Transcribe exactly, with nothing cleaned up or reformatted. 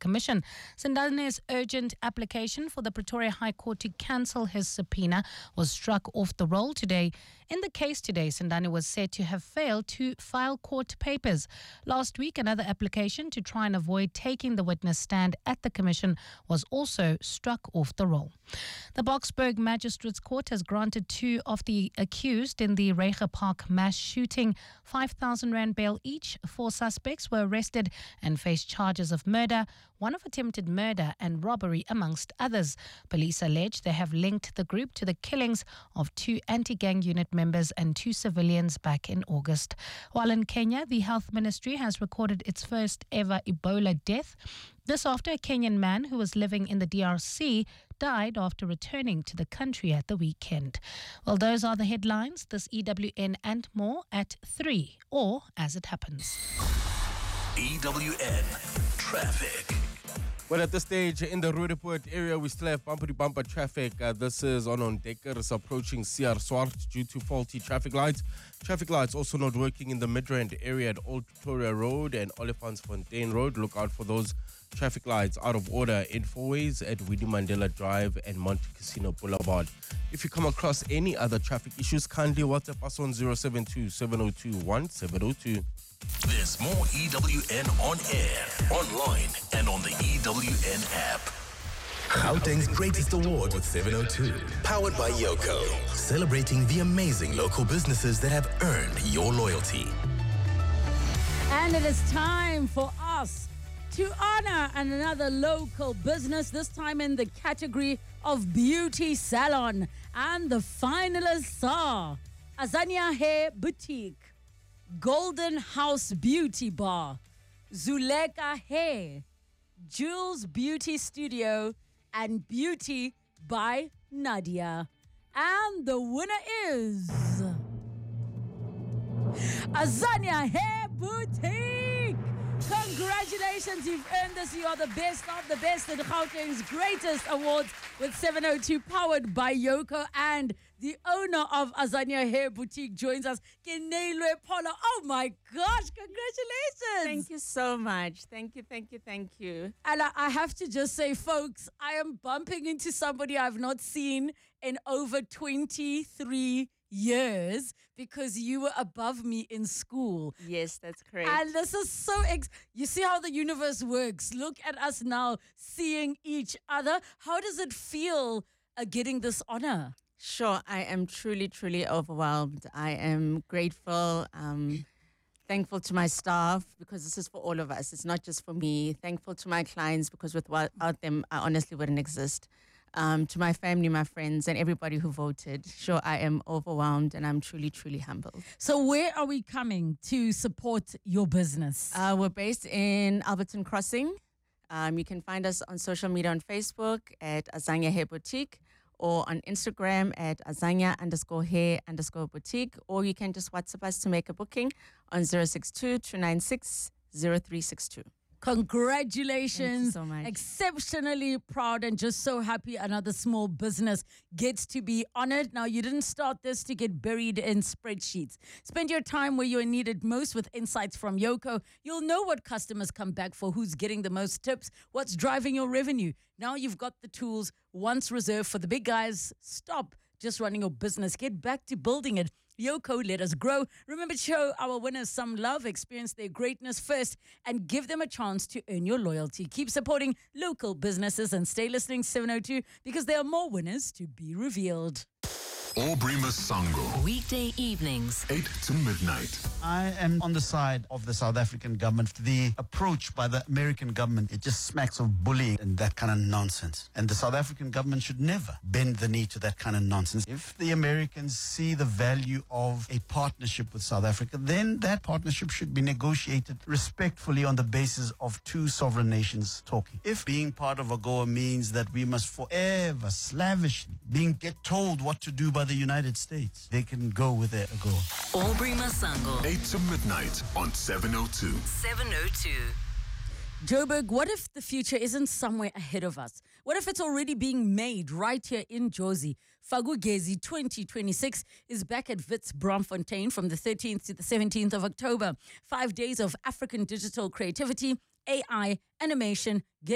Commission. Sindane's urgent application for the Pretoria High Court to cancel his subpoena was struck off the roll today. In the case today, Sindane was said to have failed to file court papers. Last week, another application to try and avoid taking the witness stand at the Commission was also struck off the roll. The Boksburg Magistrates Court has granted two of the accused in the Reiger Park mass shooting five thousand rand bail each. Four suspects were arrested and faced charges of murder, one of attempted murder and robbery, amongst others. Police allege they have linked the group to the killings of two anti-gang unit members and two civilians back in August. While in Kenya, the Health Ministry has recorded its first ever Ebola death. This after a Kenyan man who was living in the D R C died after returning to the country at the weekend. Well, those are the headlines. This E W N and more at three, or as it happens. E W N Traffic. Well, at this stage in the Roodepoort area, we still have bumper-to-bumper traffic. Uh, this is on Ondekkers approaching C R Swart due to faulty traffic lights. Traffic lights also not working in the Midrand area at Old Pretoria Road and Olifantsfontein Road. Look out for those traffic lights out of order in four ways at Winnie Mandela Drive and Monte Casino Boulevard. If you come across any other traffic issues, kindly WhatsApp us on zero seven two, seven zero two, one seven zero two. There's more E W N on air, online, and on the E W N app. Gauteng's Greatest Award with seven oh two. Powered by Yoko. Celebrating the amazing local businesses that have earned your loyalty. And it is time for us to honor another local business, this time in the category of beauty salon. And the finalists are Azania Hair Boutique, Golden House Beauty Bar, Zuleka Hair, Jules Beauty Studio, and Beauty by Nadia. And the winner is Azania Hair Boutique. Congratulations, you've earned this. You are the best of the best at Gauteng's Greatest Awards with seven oh two, powered by Yoko. And the owner of Azania Hair Boutique joins us, Keneilwe Paula. Oh my gosh, congratulations. Thank you so much. Thank you, thank you, thank you. And I, I have to just say, folks, I am bumping into somebody I've not seen in over twenty-three years, because you were above me in school. Yes, that's correct. And this is so ex- you see how the universe works. Look at us now seeing each other. How does it feel uh, getting this honor? Sure, I am truly, truly overwhelmed. I am grateful, um, thankful to my staff, because this is for all of us. It's not just for me. Thankful to my clients, because without them, I honestly wouldn't exist. Um, to my family, my friends, and everybody who voted. Sure, I am overwhelmed, and I'm truly, truly humbled. So where are we coming to support your business? Uh, we're based in Alberton Crossing. Um, you can find us on social media on Facebook at Azania Hair Boutique, or on Instagram at Azania underscore hair underscore boutique, or you can just WhatsApp us to make a booking on zero six two, two nine six, zero three six two. Congratulations. Thank you so much. Exceptionally proud and just so happy another small business gets to be honored. Now, you didn't start this to get buried in spreadsheets. Spend your time where you're needed most with insights from Yoko. You'll know what customers come back for, who's getting the most tips, what's driving your revenue. Now you've got the tools once reserved for the big guys. Stop just running your business. Get back to building it. Yoko, let us grow. Remember to show our winners some love, experience their greatness first, and give them a chance to earn your loyalty. Keep supporting local businesses and stay listening seven oh two, because there are more winners to be revealed. Aubrey Masango. Weekday evenings, eight to midnight. I am on the side of the South African government. The approach by the American government, it just smacks of bullying and that kind of nonsense. And the South African government should never bend the knee to that kind of nonsense. If the Americans see the value of a partnership with South Africa, then that partnership should be negotiated respectfully on the basis of two sovereign nations talking. If being part of AGOA means that we must forever slavishly being get told what to do by the United States, they can go with their AGOA. Aubrey Masango, eight to midnight on seven oh two. seven oh two. Joburg, what if the future isn't somewhere ahead of us? What if it's already being made right here in Jozi? Fagugezi twenty twenty-six is back at Wits Braamfontein from the thirteenth to the seventeenth of October. Five days of African digital creativity, A I, animation,